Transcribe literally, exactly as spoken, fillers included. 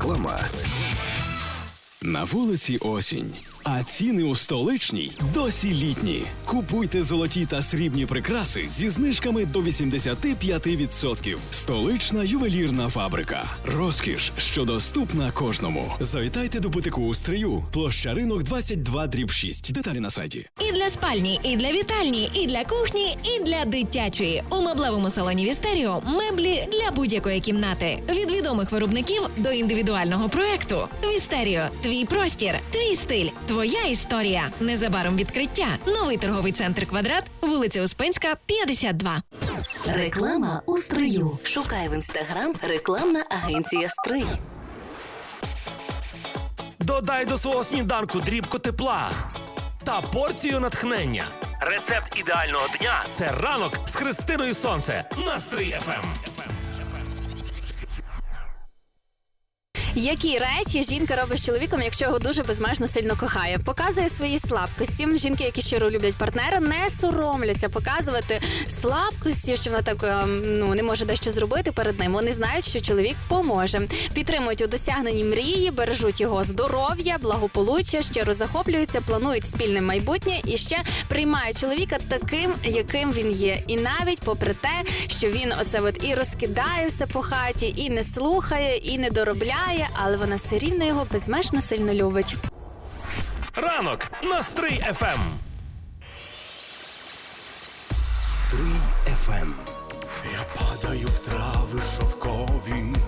Реклама. На вулиці осінь, а ціни у столичній досі літні. Купуйте золоті та срібні прикраси зі знижками до вісімдесят п'ять відсотків. Столична ювелірна фабрика. Розкіш, що доступна кожному. Завітайте до бутику у Стрию, площа Ринок двадцять два дріб шість. Деталі на сайті. І для спальні, і для вітальні, і для кухні, і для дитячої. У меблевому салоні Вістеріо меблі для будь-якої кімнати. Від відомих виробників до індивідуального проекту. Вістеріо – твій простір, твій стиль, твоя історія. Незабаром відкриття. Новий торговий центр «Квадрат», вулиця Успенська, п'ятдесят два. Реклама у Стрию. Шукай в інстаграм рекламна агенція «Стрий». Додай до свого сніданку дрібку тепла та порцію натхнення. Рецепт ідеального дня – це ранок з Христиною Сонце на Стрий еф ем. Які речі жінка робить з чоловіком, якщо його дуже безмежно сильно кохає? Показує свої слабкості. Жінки, які щиро люблять партнера, не соромляться показувати слабкості, що вона так, ну, не може дещо зробити перед ним. Вони знають, що чоловік поможе. Підтримують у досягненні мрії, бережуть його здоров'я, благополуччя, щиро захоплюються, планують спільне майбутнє і ще приймають чоловіка таким, яким він є. І навіть попри те, що він оце от і розкидає все по хаті, і не слухає, і не доробляє, але вона все рівно його безмежно сильно любить. Ранок на Стрий еф ем. Стрий еф ем. Я падаю в трави шовкові,